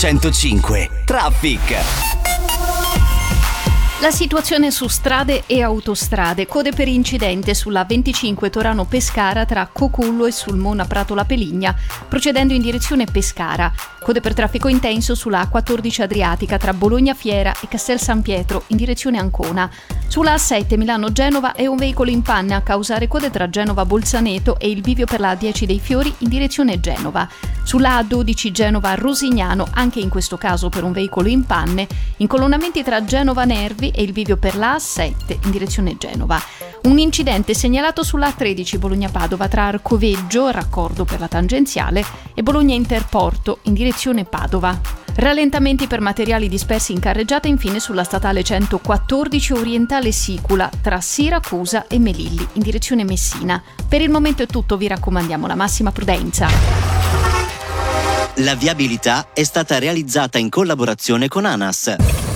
105 Traffic. La situazione su strade e autostrade. Code per incidente sulla 25 Torano-Pescara tra Cocullo e Sulmona Pratola Peligna, procedendo in direzione Pescara. Code per traffico intenso sulla A14 Adriatica tra Bologna Fiera e Castel San Pietro in direzione Ancona. Sulla A7 Milano-Genova è un veicolo in panne a causare code tra Genova-Bolzaneto e il bivio per la A10 dei Fiori in direzione Genova. Sulla A12 Genova-Rosignano, anche in questo caso per un veicolo in panne, incolonnamenti tra Genova-Nervi e il bivio per la A7 in direzione Genova. Un incidente segnalato sulla A13 Bologna-Padova tra Arcoveggio, raccordo per la tangenziale, e Bologna Interporto in direzione Padova. Rallentamenti per materiali dispersi in carreggiata infine sulla statale 114 Orientale Sicula tra Siracusa e Melilli in direzione Messina. Per il momento è tutto, vi raccomandiamo la massima prudenza. La viabilità è stata realizzata in collaborazione con ANAS.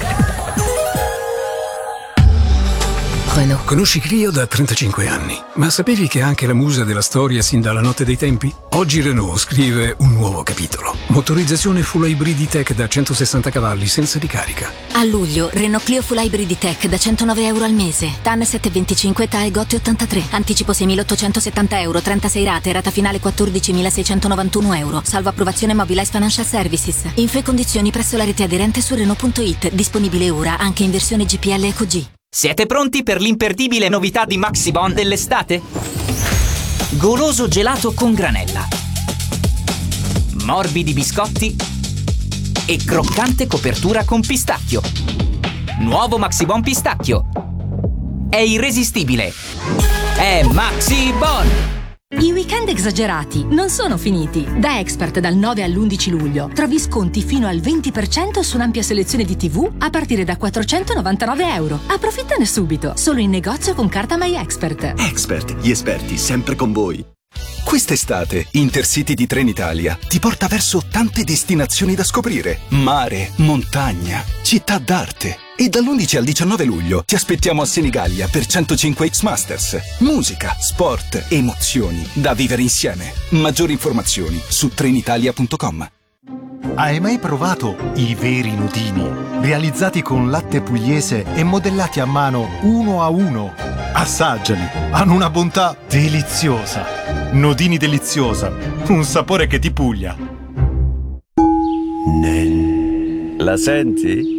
Renault. Conosci Clio da 35 anni, ma sapevi che è anche la musa della storia sin dalla notte dei tempi? Oggi Renault scrive un nuovo capitolo. Motorizzazione full hybrid e-tech da 160 cavalli senza ricarica. A luglio, Renault Clio full hybrid e-tech da €109 al mese. TAN 725, TAE Gotti 83. Anticipo 6.870 euro, 36 rate, rata finale 14.691 euro. Salvo approvazione Mobilize Financial Services. Info e condizioni presso la rete aderente su Renault.it. Disponibile ora anche in versione GPL Eco G. Siete pronti per l'imperdibile novità di Maxibon dell'estate? Goloso gelato con granella, morbidi biscotti e croccante copertura con pistacchio. Nuovo Maxibon pistacchio. È irresistibile. È Maxibon! I weekend esagerati non sono finiti. Da Expert dal 9 all'11 luglio trovi sconti fino al 20% su un'ampia selezione di TV a partire da €499. Approfittane subito, solo in negozio con carta My Expert. Expert, gli esperti sempre con voi. Quest'estate Intercity di Trenitalia ti porta verso tante destinazioni da scoprire: mare, montagna, città d'arte. E dall'11 al 19 luglio ti aspettiamo a Senigallia per 105 X Masters. Musica, sport, emozioni da vivere insieme. Maggiori informazioni su trenitalia.com. Hai mai provato i veri nudini? Realizzati con latte pugliese e modellati a mano uno a uno. Assaggiali, hanno una bontà deliziosa. Nodini deliziosa, un sapore che ti puglia. La senti?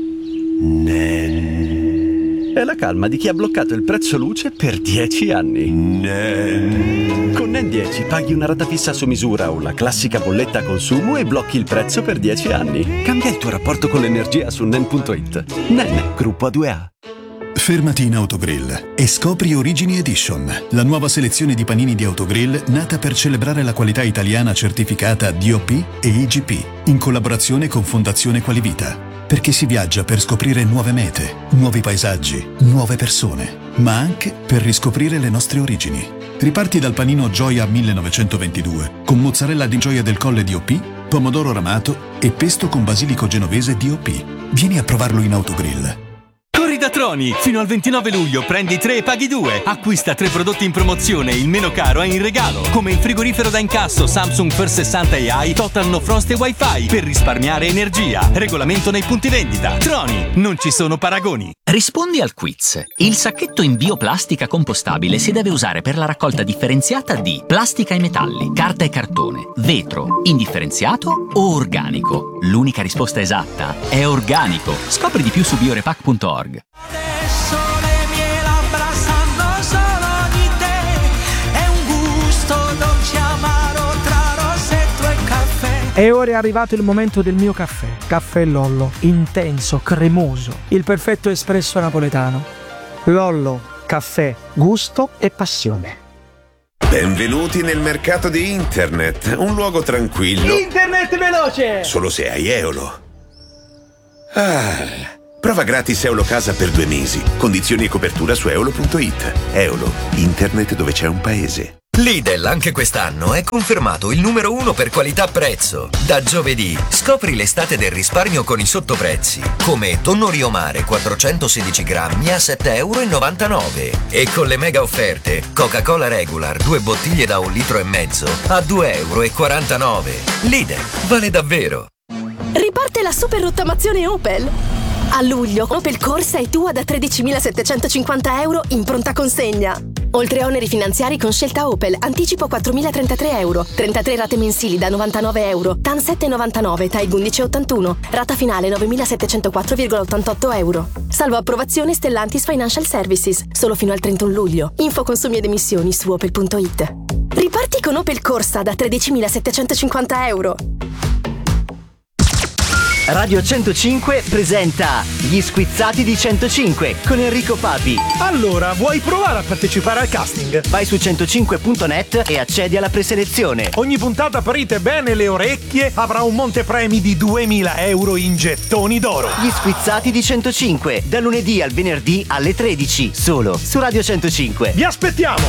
È la calma di chi ha bloccato il prezzo luce per 10 anni. Con NEN 10 paghi una rata fissa su misura o la classica bolletta a consumo e blocchi il prezzo per 10 anni. Cambia il tuo rapporto con l'energia su NEN.it. NEN, gruppo A2A. Fermati in Autogrill e scopri Origini Edition, la nuova selezione di panini di Autogrill nata per celebrare la qualità italiana certificata DOP e IGP, in collaborazione con Fondazione Qualivita. Perché si viaggia per scoprire nuove mete, nuovi paesaggi, nuove persone, ma anche per riscoprire le nostre origini. Riparti dal panino Gioia 1922, con mozzarella di Gioia del Colle DOP, pomodoro ramato e pesto con basilico genovese DOP. Vieni a provarlo in Autogrill. Corri da Troni! Fino al 29 luglio prendi 3 e paghi 2. Acquista 3 prodotti in promozione e il meno caro è in regalo. Come il frigorifero da incasso Samsung First 60 AI Total No Frost e Wi-Fi per risparmiare energia. Regolamento nei punti vendita. Troni, non ci sono paragoni. Rispondi al quiz. Il sacchetto in bioplastica compostabile si deve usare per la raccolta differenziata di plastica e metalli, carta e cartone, vetro, indifferenziato o organico. L'unica risposta esatta è organico. Scopri di più su biorepack.org. Adesso le mie labbra sanno solo di te, è un gusto dolce amaro tra rossetto e caffè. E ora è arrivato il momento del mio caffè. Caffè Lollo, intenso, cremoso, il perfetto espresso napoletano. Lollo, caffè, gusto e passione. Benvenuti nel mercato di internet, un luogo tranquillo. Internet veloce! Solo se hai Eolo. Prova gratis Eolo Casa per 2 mesi. Condizioni e copertura su eolo.it. Eolo, internet dove c'è un paese. Lidl anche quest'anno è confermato il numero 1 per qualità-prezzo. Da giovedì scopri l'estate del risparmio con i sottoprezzi, come tonno Rio Mare 416 grammi a €7,99 e con le mega offerte Coca-Cola Regular 2 bottiglie da 1,5 litri a €2,49. Lidl, vale davvero. Riparte la super rottamazione Opel. A luglio, Opel Corsa è tua da 13.750 euro in pronta consegna. Oltre a oneri finanziari con scelta Opel, anticipo 4.033 euro, 33 rate mensili da 99 euro, TAN 7,99, TAEG 11,81, rata finale 9.704,88 euro. Salvo approvazione Stellantis Financial Services, solo fino al 31 luglio. Info consumi ed emissioni su opel.it. Riparti con Opel Corsa da 13.750 euro. Radio 105 presenta Gli Squizzati di 105 con Enrico Papi. Allora, vuoi provare a partecipare al casting? Vai su 105.net e accedi alla preselezione. Ogni puntata aprite bene le orecchie, avrà un montepremi di 2.000 euro in gettoni d'oro. Gli Squizzati di 105, da lunedì al venerdì alle 13, solo su Radio 105. Vi aspettiamo!